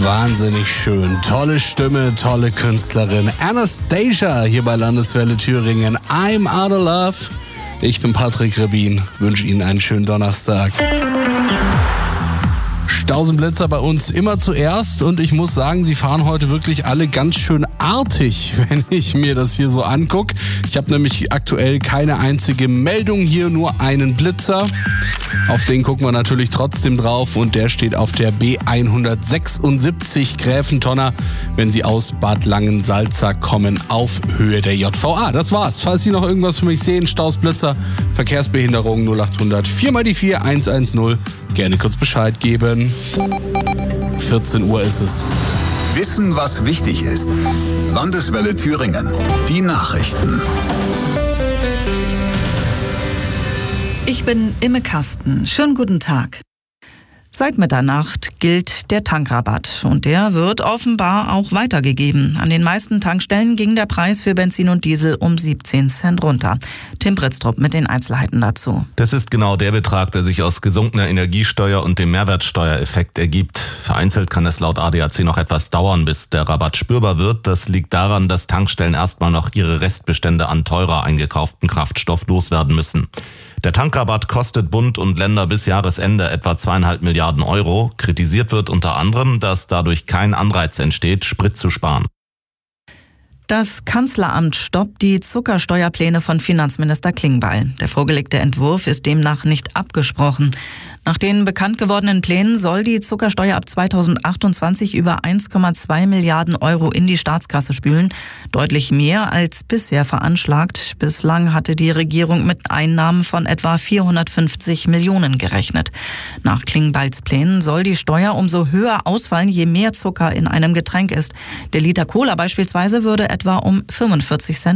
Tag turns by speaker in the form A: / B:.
A: Wahnsinnig schön. Tolle Stimme, tolle Künstlerin. Anastasia hier bei Landeswelle Thüringen. I'm out of love. Ich bin Patrick Rebin. Wünsche Ihnen einen schönen Donnerstag. Stausenblitzer bei uns immer zuerst und ich muss sagen, sie fahren heute wirklich alle ganz schön artig, wenn ich mir das hier so angucke. Ich habe nämlich aktuell keine einzige Meldung hier, nur einen Blitzer. Auf den gucken wir natürlich trotzdem drauf und der steht auf der B176 Gräfentonner, wenn Sie aus Bad Langensalza kommen, auf Höhe der JVA. Das war's. Falls Sie noch irgendwas für mich sehen, Stausblitzer, Verkehrsbehinderung 0800 4x4 110, gerne kurz Bescheid geben. 14 Uhr ist es.
B: Wissen, was wichtig ist. Landeswelle Thüringen. Die Nachrichten.
C: Ich bin Imme Kasten. Schönen guten Tag. Seit Mitternacht gilt der Tankrabatt und der wird offenbar auch weitergegeben. An den meisten Tankstellen ging der Preis für Benzin und Diesel um 17 Cent runter. Tim Britztrup mit den Einzelheiten dazu.
D: Das ist genau der Betrag, der sich aus gesunkener Energiesteuer und dem Mehrwertsteuereffekt ergibt. Vereinzelt kann es laut ADAC noch etwas dauern, bis der Rabatt spürbar wird. Das liegt daran, dass Tankstellen erstmal noch ihre Restbestände an teurer eingekauften Kraftstoff loswerden müssen. Der Tankrabatt kostet Bund und Länder bis Jahresende etwa 2,5 Milliarden Euro. Kritisiert wird unter anderem, dass dadurch kein Anreiz entsteht, Sprit zu sparen.
C: Das Kanzleramt stoppt die Zuckersteuerpläne von Finanzminister Klingbeil. Der vorgelegte Entwurf ist demnach nicht abgesprochen. Nach den bekannt gewordenen Plänen soll die Zuckersteuer ab 2028 über 1,2 Milliarden Euro in die Staatskasse spülen. Deutlich mehr als bisher veranschlagt. Bislang hatte die Regierung mit Einnahmen von etwa 450 Millionen gerechnet. Nach Klingbeils Plänen soll die Steuer umso höher ausfallen, je mehr Zucker in einem Getränk ist. Der Liter Cola beispielsweise würde etwa um 45 Cent